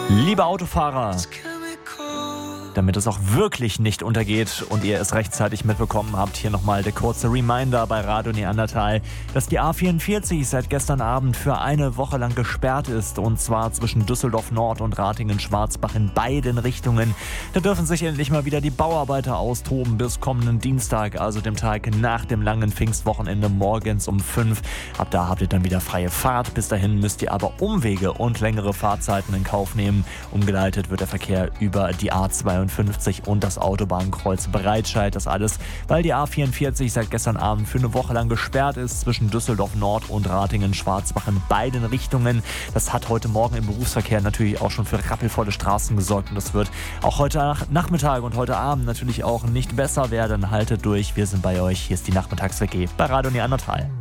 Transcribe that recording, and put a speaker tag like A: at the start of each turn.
A: Liebe Autofahrer, damit es auch wirklich nicht untergeht und ihr es rechtzeitig mitbekommen habt, hier nochmal der kurze Reminder bei Radio Neandertal, dass die A44 seit gestern Abend für eine Woche lang gesperrt ist, und zwar zwischen Düsseldorf Nord und Ratingen-Schwarzbach in beiden Richtungen. Da dürfen sich endlich mal wieder die Bauarbeiter austoben bis kommenden Dienstag, also dem Tag nach dem langen Pfingstwochenende, morgens um 5. Ab da habt ihr dann wieder freie Fahrt. Bis dahin müsst ihr aber Umwege und längere Fahrzeiten in Kauf nehmen. Umgeleitet wird der Verkehr über die A52 und das Autobahnkreuz Breitscheid. Das alles, weil die A44 seit gestern Abend für eine Woche lang gesperrt ist zwischen Düsseldorf Nord und Ratingen-Schwarzbach in beiden Richtungen. Das hat heute Morgen im Berufsverkehr natürlich auch schon für rappelvolle Straßen gesorgt, und das wird auch heute Nachmittag und heute Abend natürlich auch nicht besser werden. Haltet durch, wir sind bei euch. Hier ist die Nachmittags-WG bei Radio Neandertal.